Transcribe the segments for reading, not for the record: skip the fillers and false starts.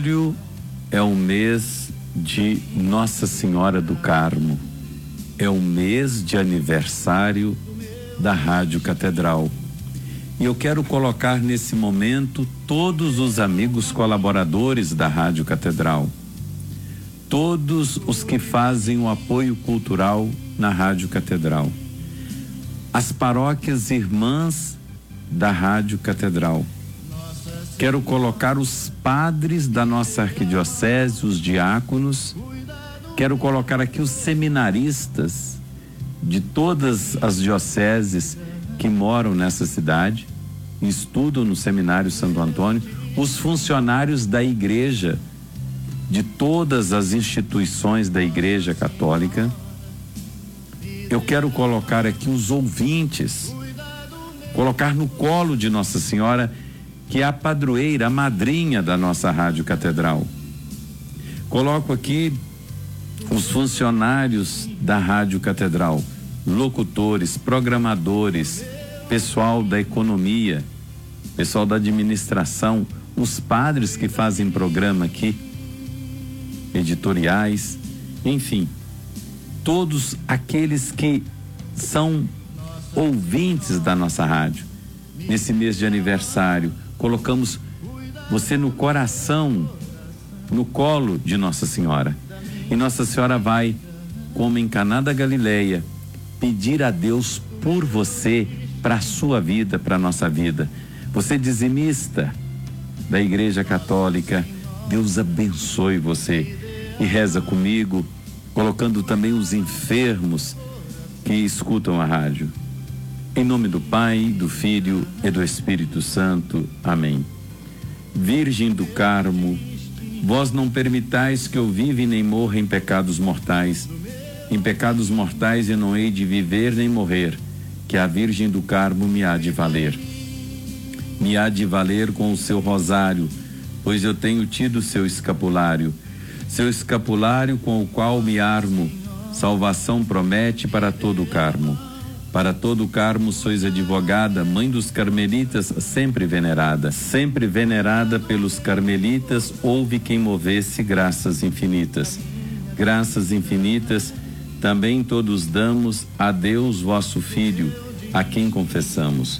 Julho é o mês de Nossa Senhora do Carmo. É o mês de aniversário da Rádio Catedral. E eu quero colocar nesse momento todos os amigos colaboradores da Rádio Catedral. Todos os que fazem o apoio cultural na Rádio Catedral. As paróquias irmãs da Rádio Catedral. Quero colocar os padres da nossa arquidiocese, os diáconos. Quero colocar aqui os seminaristas de todas as dioceses que moram nessa cidade, estudam no Seminário Santo Antônio, os funcionários da igreja, de todas as instituições da Igreja Católica. Eu quero colocar aqui os ouvintes, colocar no colo de Nossa Senhora, que é a padroeira, a madrinha da nossa Rádio Catedral. Coloco aqui os funcionários da Rádio Catedral, locutores, programadores, pessoal da economia, pessoal da administração, os padres que fazem programa aqui, editoriais, enfim, todos aqueles que são ouvintes da nossa rádio. Nesse mês de aniversário, colocamos você no coração, no colo de Nossa Senhora. E Nossa Senhora vai, como em Caná da Galileia, pedir a Deus por você, para a sua vida, para a nossa vida. Você dizimista da Igreja Católica, Deus abençoe você. E reza comigo, colocando também os enfermos que escutam a rádio. Em nome do Pai, do Filho e do Espírito Santo. Amém. Virgem do Carmo, vós não permitais que eu viva e nem morra em pecados mortais. Em pecados mortais eu não hei de viver nem morrer, que a Virgem do Carmo me há de valer. Me há de valer com o seu rosário, pois eu tenho tido seu escapulário com o qual me armo, salvação promete para todo o Carmo. Para todo o Carmo sois advogada, mãe dos carmelitas, sempre venerada pelos carmelitas, houve quem movesse graças infinitas. Graças infinitas também todos damos a Deus vosso Filho, a quem confessamos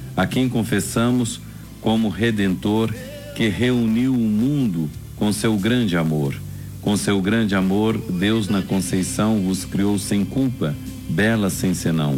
como Redentor, que reuniu o mundo com seu grande amor. Com seu grande amor, Deus na Conceição vos criou sem culpa, bela sem senão,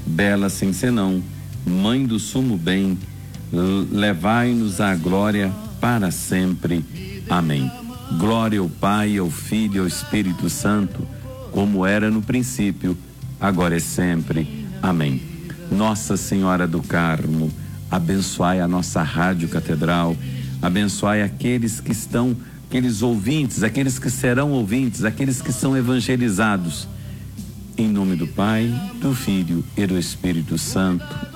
mãe do sumo bem, levai-nos à glória para sempre. Amém. Glória ao Pai, ao Filho e ao Espírito Santo, como era no princípio, agora e sempre. Amém. Nossa Senhora do Carmo, abençoai a nossa Rádio Catedral, abençoai aqueles que estão, aqueles ouvintes, aqueles que serão ouvintes, aqueles que são evangelizados. Em nome do Pai, do Filho e do Espírito Santo.